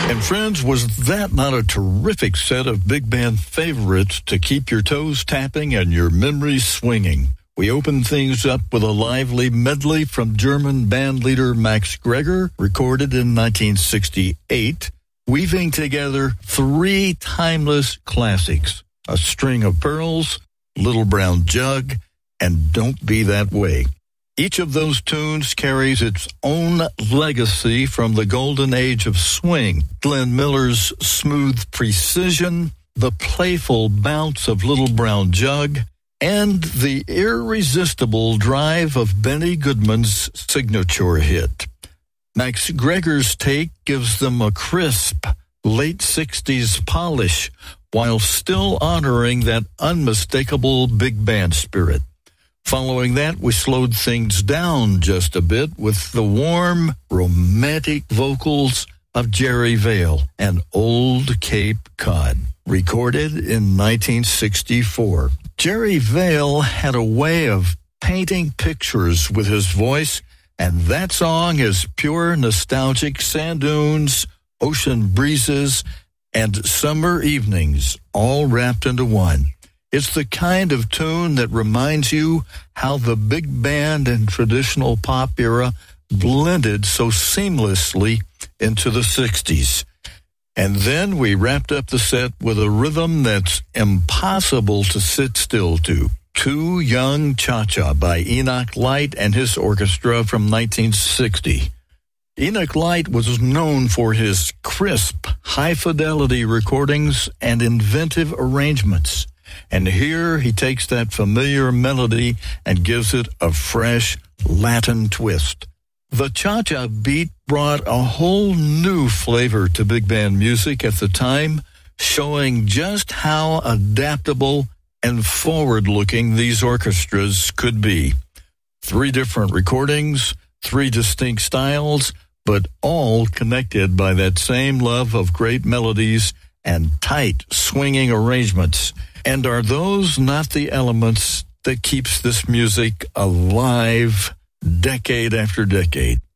And friends, was that not a terrific set of big band favorites to keep your toes tapping and your memories swinging? We opened things up with a lively medley from German band leader Max Greger, recorded in 1968, weaving together three timeless classics: A String of Pearls, Little Brown Jug, and Don't Be That Way. Each of those tunes carries its own legacy from the golden age of swing. Glenn Miller's smooth precision, the playful bounce of Little Brown Jug, and the irresistible drive of Benny Goodman's signature hit. Max Greger's take gives them a crisp, late 60s polish while still honoring that unmistakable big band spirit. Following that, we slowed things down just a bit with the warm, romantic vocals of Jerry Vale and Old Cape Cod, recorded in 1964. Jerry Vale had a way of painting pictures with his voice, and that song is pure nostalgic sand dunes, ocean breezes, and summer evenings all wrapped into one. It's the kind of tune that reminds you how the big band and traditional pop era blended so seamlessly into the 60s. And then we wrapped up the set with a rhythm that's impossible to sit still to. Too Young Cha-Cha by Enoch Light and his orchestra from 1960. Enoch Light was known for his crisp, high-fidelity recordings and inventive arrangements. And here he takes that familiar melody and gives it a fresh Latin twist. The cha-cha beat brought a whole new flavor to big band music at the time, showing just how adaptable and forward-looking these orchestras could be. 3 different recordings, 3 distinct styles, but all connected by that same love of great melodies and tight, swinging arrangements. And are those not the elements that keeps this music alive decade after decade?